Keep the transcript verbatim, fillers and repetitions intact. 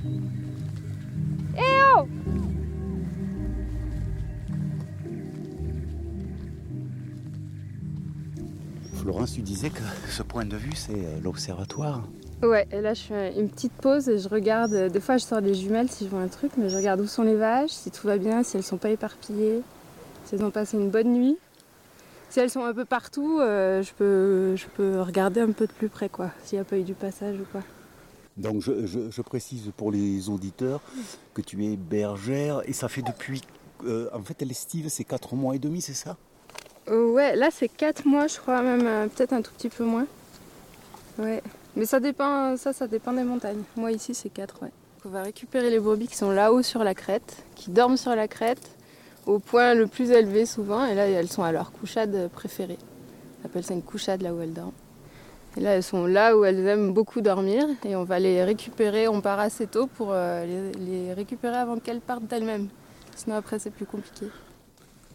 Eh oh! Florence, tu disais que ce point de vue, c'est l'observatoire. Ouais, et là je fais une petite pause et je regarde, des fois je sors des jumelles si je vois un truc, mais je regarde où sont les vaches, si tout va bien, si elles sont pas éparpillées, si elles ont passé une bonne nuit. Si elles sont un peu partout, euh, je, peux, je peux regarder un peu de plus près, quoi, s'il n'y a pas eu du passage ou quoi. Donc je, je, je précise pour les auditeurs que tu es bergère et ça fait depuis, euh, en fait l'estive c'est quatre mois et demi, c'est ça? Euh, ouais, là c'est quatre mois je crois, même euh, peut-être un tout petit peu moins. Ouais, mais ça dépend, ça, ça dépend des montagnes. Moi ici c'est quatre, ouais. On va récupérer les brebis qui sont là-haut sur la crête, qui dorment sur la crête, au point le plus élevé souvent, et là elles sont à leur couchade préférée. On appelle ça une couchade là où elles dorment. Et là elles sont là où elles aiment beaucoup dormir, et on va les récupérer, on part assez tôt pour euh, les, les récupérer avant qu'elles partent d'elles-mêmes. Sinon après c'est plus compliqué.